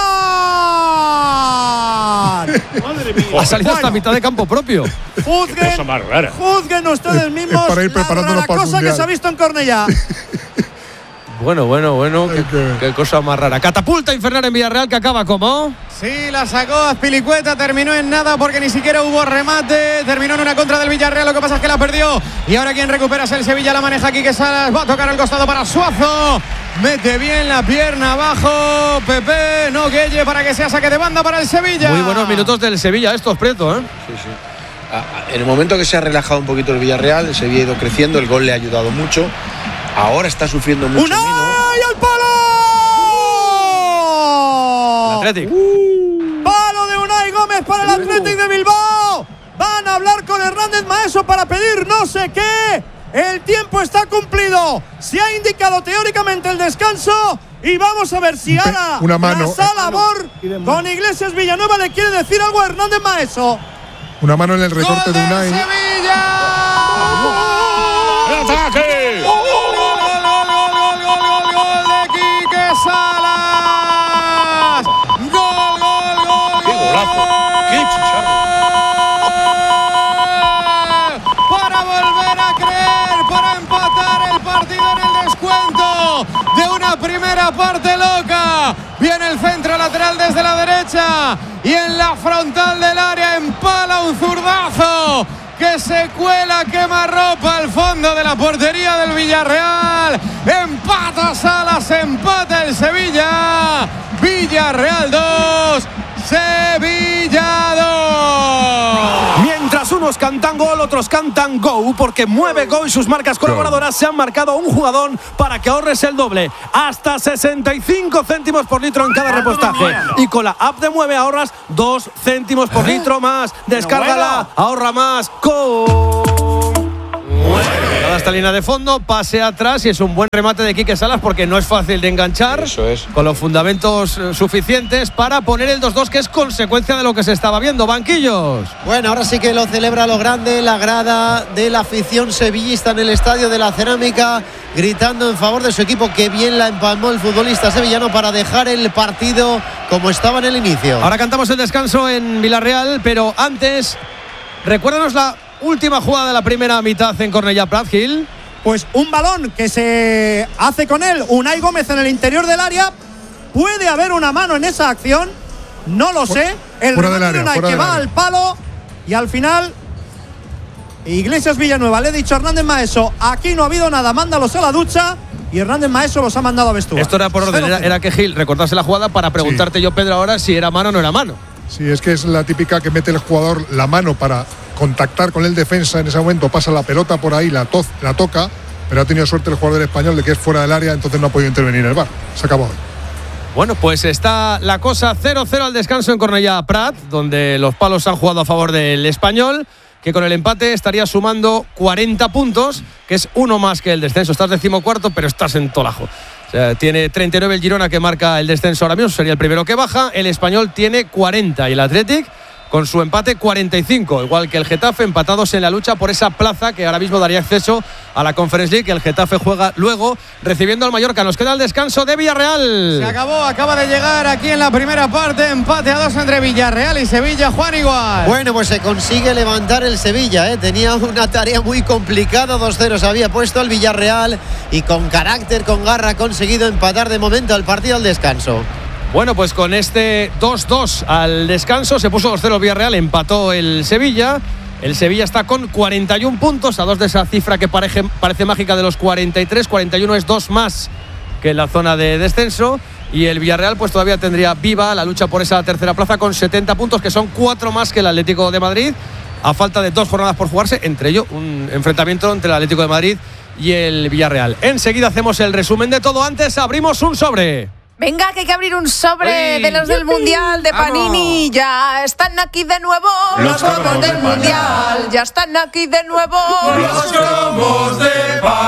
¡Vivian! Madre mía. Ha salido hasta mitad de campo propio. Juzguen ustedes mismos para ir preparándonos para el cosa que se ha visto en Cornellá. Bueno, qué cosa más rara. Catapulta infernal en Villarreal, que acaba como. Sí, la sacó Azpilicueta, terminó en nada porque ni siquiera hubo remate. Terminó en una contra del Villarreal, lo que pasa es que la perdió. Y ahora quien recupera es el Sevilla, la maneja Quique Salas. Va a tocar al costado para Suazo. Mete bien la pierna abajo. Pepe, no Gueye, para que sea saque de banda para el Sevilla. Muy buenos minutos del Sevilla, estos, Prieto, ¿eh? Sí. En el momento que se ha relajado un poquito el Villarreal, el Sevilla ha ido creciendo, el gol le ha ayudado mucho. Ahora está sufriendo mucho menos. ¡Unai al palo! El Athletic. Palo de Unai Gómez para el Athletic de Bilbao. Van a hablar con Hernández Maeso para pedir no sé qué. El tiempo está cumplido. Se ha indicado teóricamente el descanso. Y vamos a ver si ahora Salabor con Iglesias Villanueva le quiere decir algo a Hernández Maeso. Una mano en el recorte de Unai. ¡Sevilla! ¡El ataque! Salas. Gol. ¡Qué golazo! ¡Qué chicharro! Para volver a creer, para empatar el partido en el descuento de una primera parte loca. Viene el centro lateral desde la derecha y en la frontal del área empala un zurdazo que se cuela, quemarropa al fondo de la portería del Villarreal. Empata Salas, empata el Sevilla. Villarreal 2, Sevilla 2. Mientras unos cantan gol, otros cantan go, porque Mueve Go y sus marcas colaboradoras se han marcado un jugador para que ahorres el doble. Hasta 65 céntimos por litro en cada repostaje. Y con la app de Mueve ahorras 2 céntimos por litro más. Descárgala, ahorra más con Mueve. Esta línea de fondo, pase atrás y es un buen remate de Quique Salas porque no es fácil de enganchar. Eso es. Con los fundamentos suficientes para poner el 2-2, que es consecuencia de lo que se estaba viendo. Banquillos. Bueno, ahora sí que lo celebra lo grande, la grada de la afición sevillista en el Estadio de la Cerámica, gritando en favor de su equipo. Que bien la empalmó el futbolista sevillano para dejar el partido como estaba en el inicio. Ahora cantamos el descanso en Villarreal, pero antes, recuérdanos la última jugada de la primera mitad en Cornellà Prat, Gil. Pues un balón que se hace con él Unai Gómez en el interior del área. ¿Puede haber una mano en esa acción? No lo sé. El remate de Unai que va al palo y al final Iglesias Villanueva le ha dicho a Hernández Maeso: aquí no ha habido nada, mándalos a la ducha. Y Hernández Maeso los ha mandado a vestuario. Esto era por orden, era que Gil recordase la jugada para preguntarte yo, Pedro, ahora si era mano o no era mano. Sí, es que es la típica que mete el jugador la mano para contactar con el defensa en ese momento, pasa la pelota por ahí, la toca, pero ha tenido suerte el jugador español de que es fuera del área, entonces no ha podido intervenir el VAR. Se acabó. Bueno, pues está la cosa 0-0 al descanso en Cornellà Prat, donde los palos han jugado a favor del Español, que con el empate estaría sumando 40 puntos, que es uno más que el descenso. Estás 14º, pero estás en Tolajo. O sea, tiene 39 el Girona, que marca el descenso ahora mismo, sería el primero que baja. El Español tiene 40 y el Athletic, con su empate, 45, igual que el Getafe, empatados en la lucha por esa plaza que ahora mismo daría acceso a la Conference League. El Getafe juega luego recibiendo al Mallorca. Nos queda el descanso de Villarreal. Se acabó, acaba de llegar aquí en la primera parte, empate a 2 entre Villarreal y Sevilla. Juan, igual. Bueno, pues se consigue levantar el Sevilla, tenía una tarea muy complicada, 2-0 se había puesto el Villarreal y con carácter, con garra, ha conseguido empatar de momento el partido al descanso. Bueno, pues con este 2-2 al descanso se puso 2-0 el Villarreal, empató el Sevilla. El Sevilla está con 41 puntos, a 2 de esa cifra que parece mágica de los 43. 41 es 2 más que en la zona de descenso. Y el Villarreal pues todavía tendría viva la lucha por esa tercera plaza con 70 puntos, que son 4 más que el Atlético de Madrid, a falta de 2 jornadas por jugarse, entre ellos un enfrentamiento entre el Atlético de Madrid y el Villarreal. Enseguida hacemos el resumen de todo. Antes abrimos un sobre. Venga, que hay que abrir un sobre de los del Mundial de Panini. Ya están aquí de nuevo los cromos del Mundial. Ya están aquí de nuevo los cromos de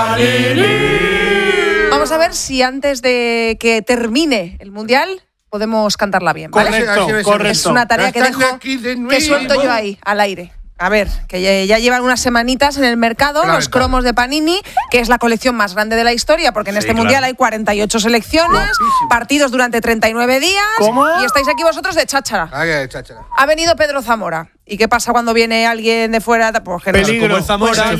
Panini. Vamos a ver si antes de que termine el Mundial podemos cantarla bien, ¿vale? Correcto. Es una tarea que dejo, que suelto yo ahí, al aire. A ver, que ya llevan unas semanitas en el mercado los cromos de Panini, que es la colección más grande de la historia, porque en este Mundial hay 48 selecciones, partidos durante 39 días. ¿Cómo? Y estáis aquí vosotros de cháchara. Ha venido Pedro Zamora. ¿Y qué pasa cuando viene alguien de fuera? Pues peligro, como Zamora,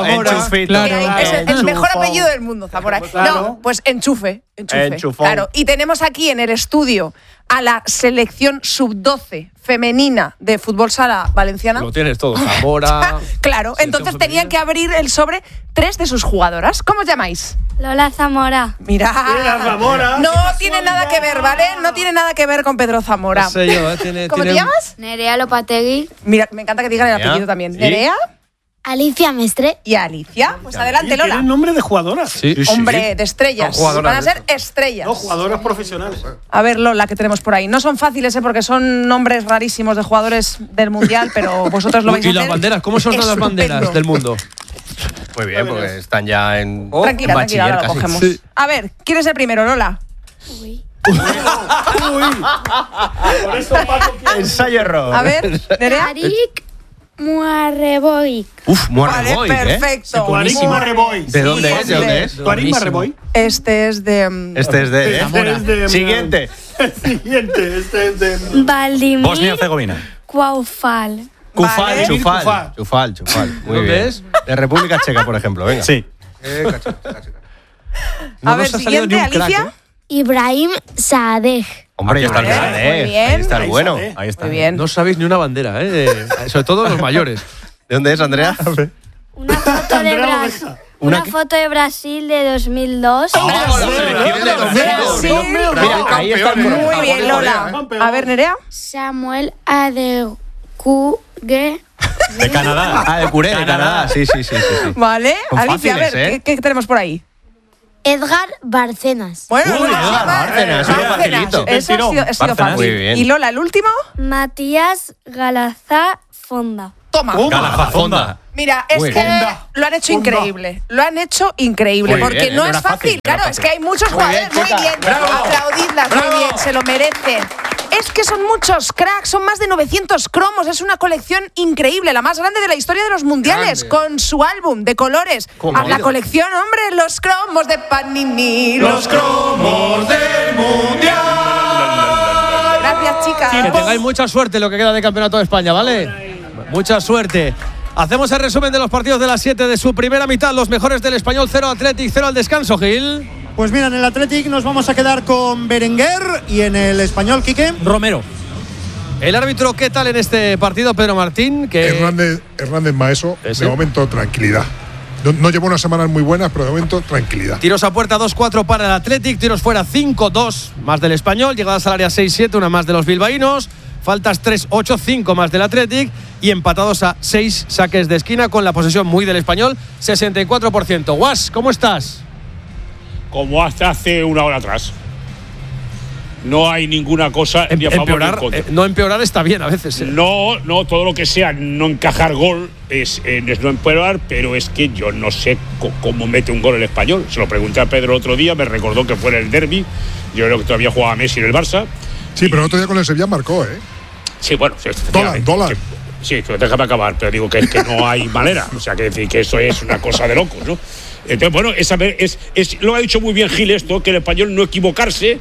es el mejor apellido del mundo, Zamora. Claro. No, pues enchufe. Claro. Y tenemos aquí en el estudio a la selección sub-12 femenina de fútbol sala valenciana. Lo tienes todo, Zamora. Claro, entonces tenían que abrir el sobre 3 de sus jugadoras. ¿Cómo os llamáis? Lola Zamora. Mira, Zamora. No tiene nada que ver, ¿vale? No tiene nada que ver con Pedro Zamora. No sé yo, ¿Cómo te llamas? Nerea Lopategui. Mira, me encanta que digan el apellido también. ¿Sí? ¿Nerea? Alicia Mestre. ¿Y Alicia? Pues adelante, Lola. Tienen nombre de jugadoras. Sí. Hombre, de estrellas. Van a ser estrellas. No, jugadoras profesionales. A ver, Lola, que tenemos por ahí. No son fáciles, porque son nombres rarísimos de jugadores del Mundial, pero vosotros lo vais a hacer. ¿Y las banderas? ¿Cómo son las banderas del mundo? Muy bien, porque están ya en tranquila, ahora lo cogemos. Sí. A ver, ¿quién es el primero, Lola? Uy. Por eso Paco quiere. Ensayo error. A ver, Nerea. Arik Muarreboik. Muarreboik, vale, perfecto. Muarreboik. ¿De dónde es? ¿De dónde es? Tuarik Muarreboik. Este es de... Siguiente. Siguiente. Este es de... Valdimir. Bosnia-Herzegovina. Kufal. Chufal. Muy bien. Es? De República Checa, por ejemplo. Venga. Sí. A ver, siguiente, Alicia. Ibrahim Saadeh. Hombre, ya está el Muy bien. Ahí está el bueno. Ahí está. Muy bien. No sabéis ni una bandera, sobre todo los mayores. ¿De dónde es, Andrea? Una foto de Brasil de 2002. Mira, ahí está. Muy bien, Lola. A ver, Nerea. Samuel Adekunle. De Canadá. Ah, de Curé, de Canadá. Sí. Vale, Son Alicia, fáciles, a ver, ¿qué tenemos por ahí? Edgar Bárcenas. Bueno, Edgar Bárcenas, eso es facilito. Eso ha sido fácil. Muy bien. ¿Y Lola, el último? Matías Galazafonda. Toma. Galazafonda. Mira, es Muy que bien. lo han hecho increíble. Lo han hecho increíble. Muy Porque bien, no no es era fácil. fácil, no Claro, era es fácil. que hay muchos Muy bien, jugadores. Muy chica. bien. Bravo. Aplaudidlas, muy bien. Se lo merecen. Es que son muchos cracks, son más de 900 cromos. Es una colección increíble, la más grande de la historia de los mundiales, con su álbum de colores. La colección, hombre, los cromos de Panini. Los cromos del mundial. Gracias, chicas. Que tengáis mucha suerte en lo que queda de Campeonato de España, ¿vale? Mucha suerte. Hacemos el resumen de los partidos de las 7 de su primera mitad. Los mejores del Español, 0 Athletic, 0 al descanso, Gil. Pues mira, en el Athletic nos vamos a quedar con Berenguer y en el Español, Quique. Romero. El árbitro, ¿qué tal en este partido, Pedro Martín? Hernández Maeso, de momento tranquilidad. No llevo unas semanas muy buenas, pero de momento tranquilidad. Tiros a puerta 2-4 para el Athletic, tiros fuera 5-2 más del Español, llegadas al área 6-7, una más de los bilbaínos, faltas 3-8, 5 más del Athletic y empatados a 6 saques de esquina con la posesión muy del Español, 64%. Guas, ¿cómo estás? Como hasta hace una hora atrás. No hay ninguna cosa ni a favor ni en contra. No empeorar está bien a veces. No, todo lo que sea no encajar gol es no empeorar, pero es que yo no sé cómo mete un gol el Español. Se lo pregunté a Pedro otro día, me recordó que fue en el derbi. Yo creo que todavía jugaba Messi en el Barça. Sí, pero el otro día con el Sevilla marcó, ¿eh? Sí, bueno. Dólar. Sí, déjame acabar, pero digo que es que no hay manera. O sea, que decir que eso es una cosa de locos, ¿no? Entonces, bueno, lo ha dicho muy bien Gil esto, que el Español no equivocarse,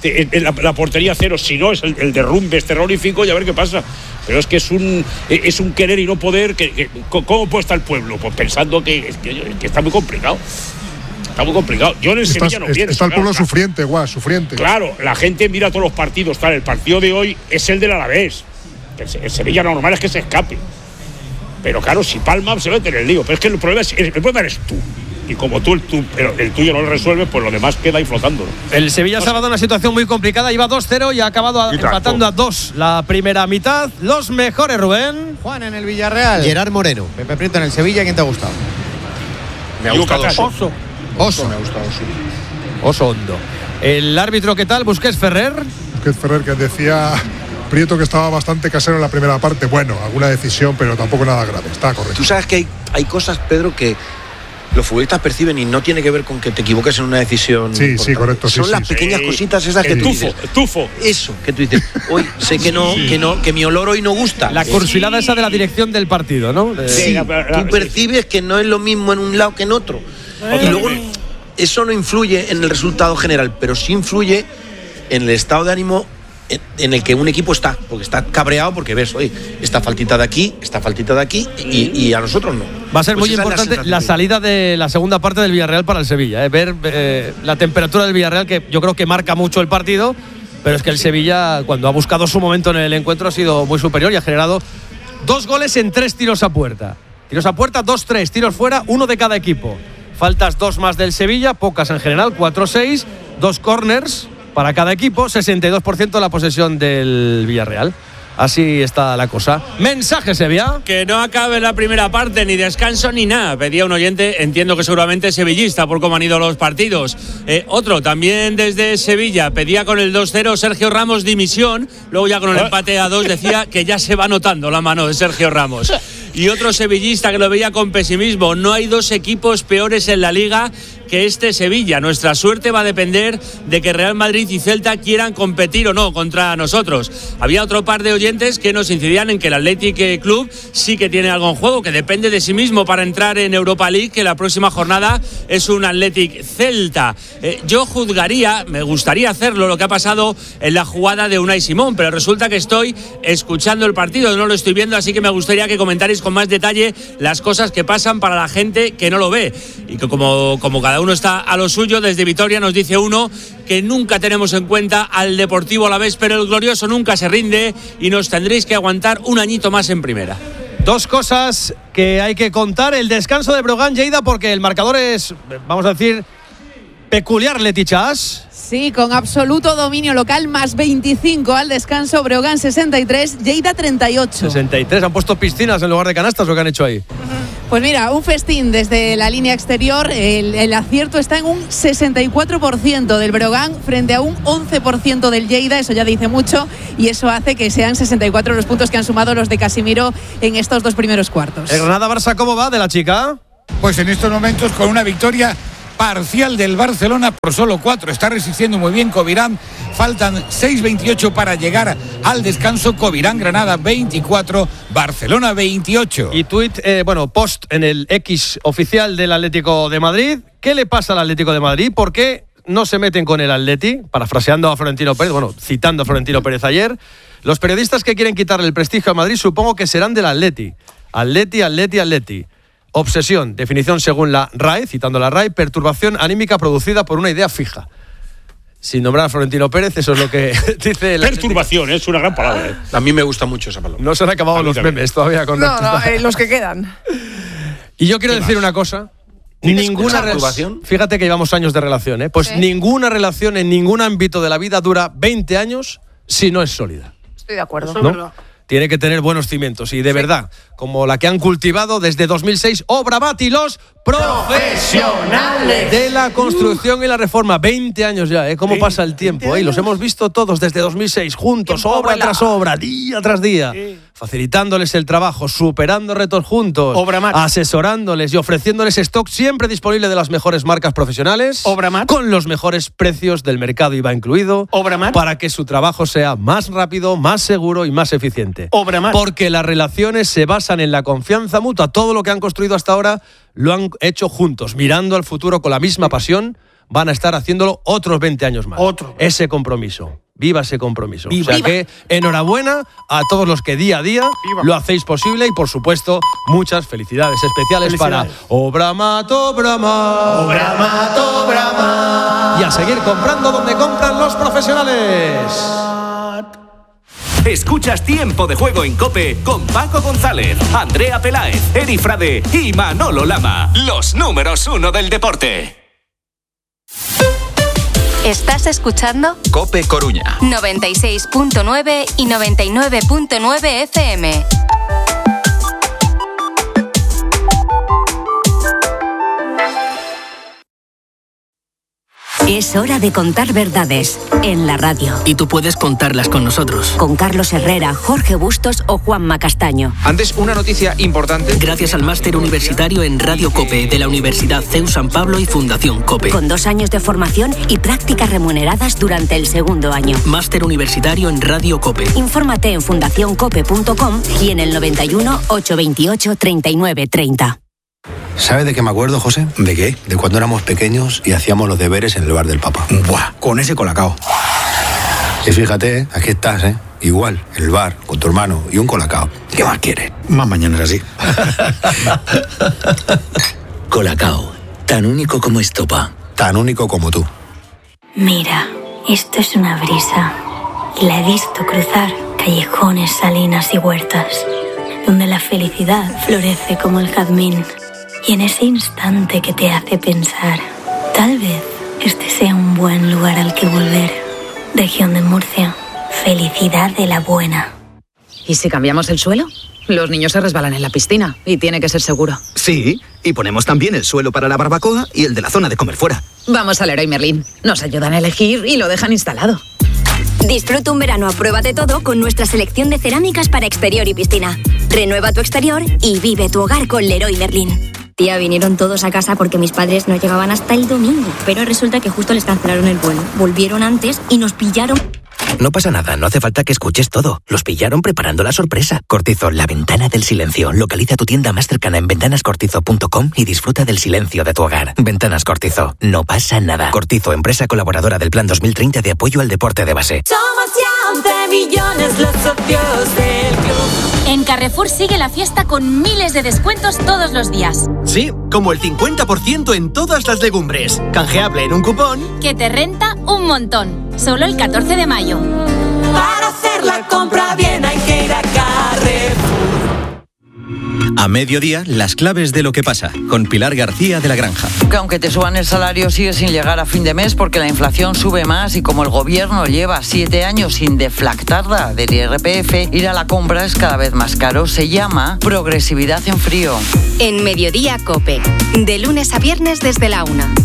la portería cero, si no es el derrumbe es terrorífico y a ver qué pasa. Pero es que es un querer y no poder. ¿Cómo puede estar el pueblo? Pues pensando que está muy complicado. Está muy complicado. Yo en el Sevilla no pienso. Está el pueblo sufriente, sufriente. Claro, la gente mira todos los partidos. Tal, el partido de hoy es el del Alavés. El Sevilla normal es que se escape. Pero claro, si palma se mete en el lío. Pero es que el problema eres tú. Y como tú el tuyo no lo resuelves, pues lo demás queda ahí flotando, ¿no? El Sevilla se ha dado una situación muy complicada, iba 2-0 y ha acabado empatando a 2 la primera mitad. Los mejores, Rubén. Juan en el Villarreal. Gerard Moreno. Pepe Prieto en el Sevilla, ¿quién te ha gustado? Me ha gustado Oso. Me ha gustado Oso Hondo. El árbitro, ¿qué tal? Busquets Ferrer. Busquets Ferrer, que decía Prieto que estaba bastante casero en la primera parte. Bueno, alguna decisión, pero tampoco nada grave. Está correcto. Tú sabes que hay cosas, Pedro, que los futbolistas perciben y no tiene que ver con que te equivoques en una decisión. Sí, importante. Sí, correcto. Son las pequeñas cositas esas que tú dices. Tufo. Eso, que tú dices, hoy sé que mi olor hoy no gusta. La cursilada esa de la dirección del partido, ¿no? Sí, tú percibes que no es lo mismo en un lado que en otro. Y luego eso no influye en el resultado general, pero sí influye en el estado de ánimo en el que un equipo está, porque está cabreado porque ves, oye, esta faltita de aquí y a nosotros no. Va a ser muy importante la salida de la segunda parte del Villarreal para el Sevilla, ver la temperatura del Villarreal, que yo creo que marca mucho el partido, pero es que el Sevilla, cuando ha buscado su momento en el encuentro, ha sido muy superior y ha generado 2 goles en 3 tiros a puerta. Tiros a puerta, 2-3, tiros fuera, 1 de cada equipo. Faltas 2 más del Sevilla, pocas en general, 4-6, 2 corners para cada equipo, 62% la posesión del Villarreal. Así está la cosa. Mensaje, Sevilla. Que no acabe la primera parte, ni descanso ni nada. Pedía un oyente, entiendo que seguramente sevillista por cómo han ido los partidos. Otro, también desde Sevilla, pedía con el 2-0 Sergio Ramos dimisión. Luego ya con el empate a 2 decía que ya se va notando la mano de Sergio Ramos. Y otro sevillista que lo veía con pesimismo. No hay 2 equipos peores en la Liga que este Sevilla. Nuestra suerte va a depender de que Real Madrid y Celta quieran competir o no contra nosotros. Había otro par de oyentes que nos incidían en que el Athletic Club sí que tiene algo en juego, que depende de sí mismo para entrar en Europa League, que la próxima jornada es un Athletic Celta. Yo juzgaría, me gustaría hacerlo, lo que ha pasado en la jugada de Unai Simón, pero resulta que estoy escuchando el partido, no lo estoy viendo, así que me gustaría que comentarais con más detalle las cosas que pasan para la gente que no lo ve. Y que como cada uno está a lo suyo, desde Vitoria nos dice uno que nunca tenemos en cuenta al Deportivo Alavés, pero el glorioso nunca se rinde y nos tendréis que aguantar un añito más en primera. 2 cosas que hay que contar. El descanso de Brogan, Lleida, porque el marcador es, vamos a decir, peculiar, Letichas. Sí, con absoluto dominio local, más 25 al descanso. Breogán 63, Lleida 38. 63, ¿han puesto piscinas en lugar de canastas o qué han hecho ahí? Pues mira, un festín desde la línea exterior. El acierto está en un 64% del Breogán frente a un 11% del Lleida. Eso ya dice mucho y eso hace que sean 64 los puntos que han sumado los de Casimiro en estos 2 primeros cuartos. ¿El Granada-Barça cómo va de la chica? Pues en estos momentos con una victoria parcial del Barcelona por solo 4. Está resistiendo muy bien Covirán. Faltan 6:28 para llegar al descanso. Covirán, Granada 24, Barcelona 28. Y tuit, post en el X oficial del Atlético de Madrid. ¿Qué le pasa al Atlético de Madrid? ¿Por qué no se meten con el Atleti? Parafraseando a Florentino Pérez, citando a Florentino Pérez ayer. Los periodistas que quieren quitarle el prestigio a Madrid supongo que serán del Atleti. Atleti. Obsesión, definición según la RAE, citando la RAE, perturbación anímica producida por una idea fija. Sin nombrar a Florentino Pérez, eso es lo que dice el perturbación, es una gran palabra. A mí me gusta mucho esa palabra. No se han acabado los memes todavía con los que quedan. Y yo quiero decir una cosa. Ninguna relación. Fíjate que llevamos años de relación, ¿eh? Pues ninguna relación en ningún ámbito de la vida dura 20 años si no es sólida. Estoy de acuerdo. ¿No? Tiene que tener buenos cimientos y de verdad, como la que han cultivado desde 2006 Obramat y los profesionales de la construcción y la reforma. 20 años ya, ¿eh? ¿Cómo pasa el tiempo? Los hemos visto todos desde 2006, juntos, obra tras obra, día tras día, facilitándoles el trabajo, superando retos juntos, Obramat, asesorándoles y ofreciéndoles stock siempre disponible de las mejores marcas profesionales, Obramat, con los mejores precios del mercado IVA incluido, Obramat, para que su trabajo sea más rápido, más seguro y más eficiente. Obramat. Porque las relaciones se basan en la confianza mutua. Todo lo que han construido hasta ahora lo han hecho juntos, mirando al futuro con la misma pasión. Van a estar haciéndolo otros 20 años más. Ese compromiso. Viva ese compromiso. Viva. O sea que enhorabuena a todos los que día a día lo hacéis posible y por supuesto muchas felicidades especiales para Obramat. Y a seguir comprando donde compran los profesionales. Escuchas Tiempo de Juego en COPE con Paco González, Andrea Peláez, Eri Frade y Manolo Lama. Los números 1 del deporte. ¿Estás escuchando? COPE Coruña 96.9 y 99.9 FM. Es hora de contar verdades en la radio. Y tú puedes contarlas con nosotros. Con Carlos Herrera, Jorge Bustos o Juanma Castaño. Antes, una noticia importante. Gracias al máster universitario en Radio COPE de la Universidad CEU San Pablo y Fundación COPE. Con 2 años de formación y prácticas remuneradas durante el segundo año. Máster universitario en Radio COPE. Infórmate en fundacioncope.com y en el 91 828 39 30. ¿Sabe de qué me acuerdo, José? ¿De qué? De cuando éramos pequeños y hacíamos los deberes en el bar del Papa. ¡Buah! Con ese colacao. Y fíjate, aquí estás, ¿eh? Igual, el bar, con tu hermano y un colacao. ¿Qué más quieres? Más mañanas así. Colacao, tan único como estopa. Tan único como tú. Mira, esto es una brisa. Y la he visto cruzar callejones, salinas y huertas, donde la felicidad florece como el jazmín. Y en ese instante que te hace pensar, tal vez este sea un buen lugar al que volver. Región de Murcia, felicidad de la buena. ¿Y si cambiamos el suelo? Los niños se resbalan en la piscina y tiene que ser seguro. Sí, y ponemos también el suelo para la barbacoa y el de la zona de comer fuera. Vamos al Leroy Merlin. Nos ayudan a elegir y lo dejan instalado. Disfruta un verano a prueba de todo con nuestra selección de cerámicas para exterior y piscina. Renueva tu exterior y vive tu hogar con Leroy Merlin. Tía, vinieron todos a casa porque mis padres no llegaban hasta el domingo, pero resulta que justo les cancelaron el vuelo. Volvieron antes y nos pillaron. No pasa nada, no hace falta que escuches todo. Los pillaron preparando la sorpresa. Cortizo, la ventana del silencio. Localiza tu tienda más cercana en ventanascortizo.com y disfruta del silencio de tu hogar. Ventanas Cortizo, no pasa nada. Cortizo, empresa colaboradora del Plan 2030 de apoyo al deporte de base. Somos ya 11 millones los socios del club. En Carrefour sigue la fiesta con miles de descuentos todos los días. Sí, como el 50% en todas las legumbres. Canjeable en un cupón que te renta un montón. Solo el 14 de mayo. Para hacer la compra bien hay que ir a Carrefour. A mediodía, las claves de lo que pasa, con Pilar García de la Granja. Que aunque te suban el salario, sigue sin llegar a fin de mes porque la inflación sube más y como el gobierno lleva 7 años sin deflactarla del IRPF, ir a la compra es cada vez más caro. Se llama progresividad en frío. En Mediodía COPE, de lunes a viernes desde la 1.